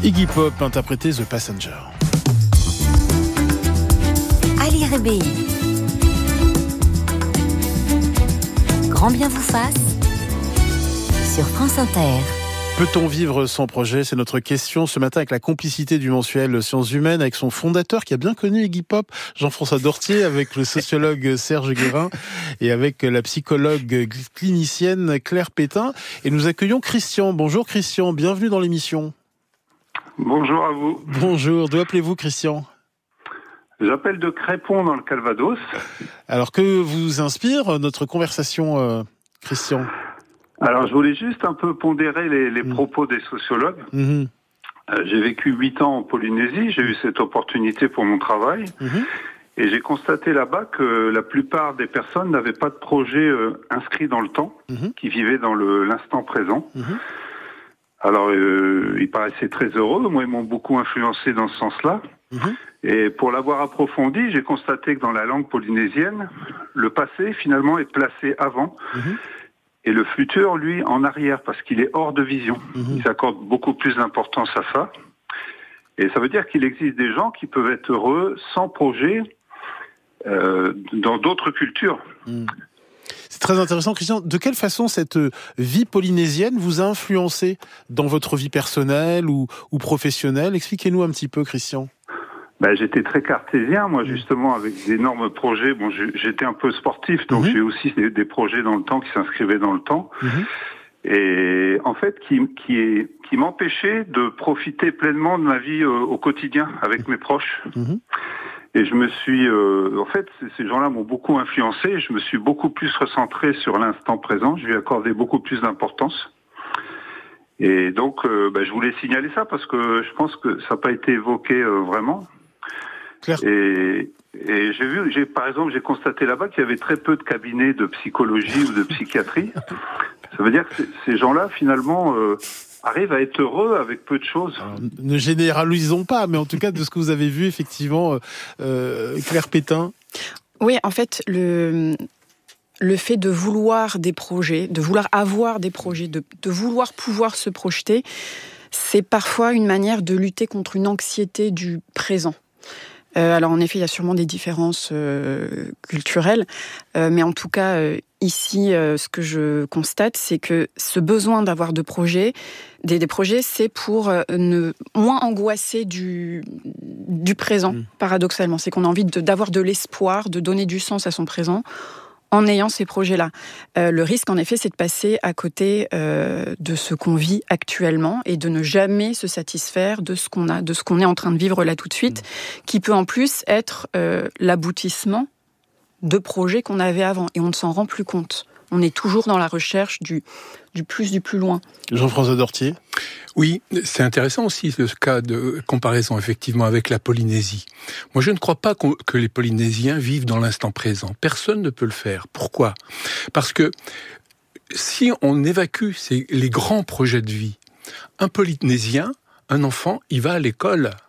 Iggy Pop interprétait The Passenger. Ali Rebéi. Grand bien vous fasse sur France Inter. Peut-on vivre sans projet ? C'est notre question ce matin avec la complicité du mensuel Sciences Humaines, avec son fondateur qui a bien connu Iggy Pop, Jean-François Dortier, avec le sociologue Serge Guérin et avec la psychologue clinicienne Claire Pétain. Et nous accueillons Christian. Bonjour Christian, bienvenue dans l'émission. Bonjour à vous. Bonjour, d'où appelez-vous Christian ? J'appelle de Crépon dans le Calvados. Alors que vous inspire notre conversation, Christian ? Alors je voulais juste un peu pondérer les propos des sociologues. J'ai vécu 8 ans en Polynésie, j'ai eu cette opportunité pour mon travail. Et j'ai constaté là-bas que la plupart des personnes n'avaient pas de projet inscrit dans le temps, qui vivaient dans l'instant présent. Alors, ils paraissaient très heureux. Moi, ils m'ont beaucoup influencé dans ce sens-là. Et pour l'avoir approfondi, j'ai constaté que dans la langue polynésienne, le passé, finalement, est placé avant. Et le futur, lui, en arrière, parce qu'il est hors de vision. Ils accordent beaucoup plus d'importance à ça. Et ça veut dire qu'il existe des gens qui peuvent être heureux sans projet dans d'autres cultures. C'est très intéressant, Christian. De quelle façon cette vie polynésienne vous a influencé dans votre vie personnelle ou professionnelle ? Expliquez-nous un petit peu, Christian. J'étais très cartésien, moi, justement, avec d'énormes projets. Bon, j'étais un peu sportif, donc j'ai aussi des projets dans le temps qui s'inscrivaient dans le temps. Et en fait, qui m'empêchait de profiter pleinement de ma vie au quotidien avec mes proches. Et je me suis... en fait, ces gens-là m'ont beaucoup influencé. Je me suis beaucoup plus recentré sur l'instant présent. Je lui ai accordé beaucoup plus d'importance. Et donc, je voulais signaler ça parce que je pense que ça n'a pas été évoqué vraiment. Claire. Et par exemple, j'ai constaté là-bas qu'il y avait très peu de cabinets de psychologie ou de psychiatrie. Ça veut dire que ces gens-là, finalement... arrive à être heureux avec peu de choses. Alors, ne généralisons pas, mais en tout cas de ce que vous avez vu, effectivement, Claire Pétain. Oui, en fait, le fait de vouloir des projets, de vouloir avoir des projets, de vouloir pouvoir se projeter, c'est parfois une manière de lutter contre une anxiété du présent. Alors en effet, il y a sûrement des différences culturelles, mais en tout cas, ici, ce que je constate, c'est que ce besoin d'avoir des projets, c'est pour ne moins angoisser du présent, paradoxalement. C'est qu'on a envie d'avoir de l'espoir, de donner du sens à son présent, en ayant ces projets-là. Le risque, en effet, c'est de passer à côté de ce qu'on vit actuellement et de ne jamais se satisfaire de ce qu'on a, de ce qu'on est en train de vivre là tout de suite, qui peut en plus être l'aboutissement de projets qu'on avait avant. Et on ne s'en rend plus compte. On est toujours dans la recherche du plus loin. Jean-François Dortier. Oui, c'est intéressant aussi ce cas de comparaison effectivement avec la Polynésie. Moi, je ne crois pas que les Polynésiens vivent dans l'instant présent. Personne ne peut le faire. Pourquoi ? Parce que si on évacue les grands projets de vie, un Polynésien, un enfant, il va à l'école